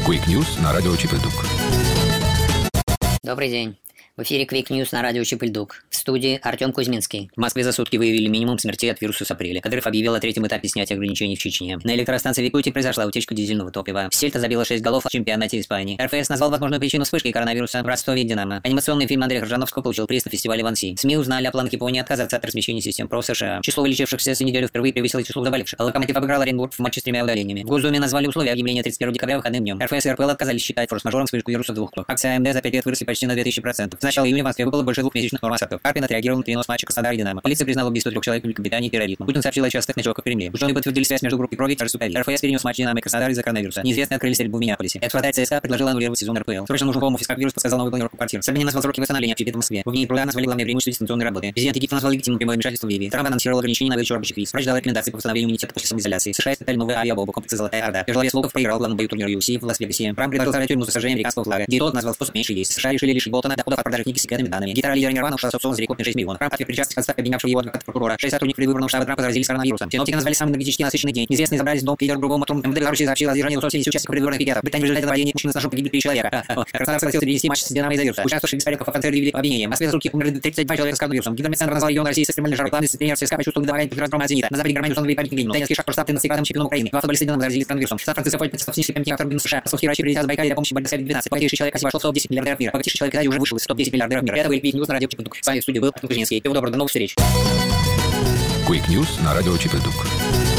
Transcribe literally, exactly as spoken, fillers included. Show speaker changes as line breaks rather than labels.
Quick News на радио Чип-и-Дук.
Добрый день. В эфире Quick News на радио Чип-и-Дук. В студии Артем Кузьминский. В Москве за сутки выявили минимум смертей от вируса с апреля. Кадыров объявил о третьем этапе снятия ограничений в Чечне. На электростанции в Якутии произошла утечка дизельного топлива. Сельта забила шесть голов в чемпионате Испании. эр эф эс назвал возможную причину вспышки коронавируса в Ростове и Динамо. Анимационный фильм Андрея Крыжановского получил приз на фестивале в Анси. СМИ узнали о планах Японии отказаться от размещения систем ПРО в США. Число вылечившихся за неделю впервые превысило число заболевших. Локомотив обыграл Оренбург в матче с тремя удалениями. В Госдуме назвали условия объявления тридцать первого декабря выходным днем. эр эф эс и эр пэ эл отказались считать форс-мажором вспышку вируса в двух клубах. Акции а эм дэ за пять лет выросли почти на две тысячи процентов. С начала июня в Москве выпало больше двухмесячных норм осадков. Карпин отреагировал на перенос матча Краснодар и Динамо. Полиция признала убийство трех человек в Великобритании терроризмом. Путин сообщил о частых ночевках в Кремле. Ученые подтвердили связь между группой крови и кажется эр эф эс перенес матч Динамо и Краснодар из-за коронавируса. Неизвестные открыли стрельбу в Миннеаполисе. Экс-вратарь ЦСКА предложила аннулировать сезон эр пэ эл. Срочно нужен хоум-офис, как вирус подсказал новую планировку квартир. Собянин назвал сроки восстановления общепита в Москве. В ней труда назвали главное преимущество дистанционной работы. Президент Египта назвал легитимным прямое вмешательство в Ливии. Трамп анонсировал ограничения на выдачу рабочих виз. Врач дал рекомендации по восстановлению иммунитета после самоизоляции. США испытали новые авиабомбы комплекса «Золотая Орда». Тяжеловес Волков проиграл в главном бою турнира ю эф си в Лас-Вегасе. Трамп предложил сажать тюрьму за сожжение американского флага. Диетолог назвал способ меньше есть. США решили лишить Болтона доходов от продажи книги с секретными данными. Гитара лидера Нирвана ушла с аукциона за рекордные шесть миллионов. Трамп ответ причастность к отставке обвинявшего его адвоката прокурора. Шесть сотрудников предвыборного штаба Трампа заразились коронавирусом. Синоптики назвали самый энергетически насыщенный день. Неизвестные забрались в дом. Лидер другого мотором эм дэ Беларуси сообщил о задержании двухсот семидесяти участников предвыборных пикетов. В Британии в результате нападения мужчины с ножом погибли три человека. Краснодар согласился перенести матч с Динамо из-за вируса. Участнувших беспорядков в конце объявили обвинение. В Москве за сутки умерли тридцать два человека с коронавирусом. Гидрометцентр назвал регион России с экстремальной жарой. Главный тренер ЦСКА почувствовал недомогание после разгрома от «Зенита». На западе Германии установили памятник Ленину. Теннисский шахтер стал тринадцатикратным чемпионом Украины. Два футболиста Динамо заразились коронавирусом. Сан-Франциско Фолькнесов снесли памятник автору в США. Московские врачи прилетят с Байкалья для помощи борьбе с ковид девятнадцать. Богатейший человек России вошел в топ десять миллиардеров мира. Богатейший человек Китая уже вышел из топ десять миллиардеров мира. Это был Quick News на радио Чип-и-Дук. С вами в студии был Артем Кузьминский. Всего доброго, до новых встреч.
Quick News на радио Чип-и-Дук.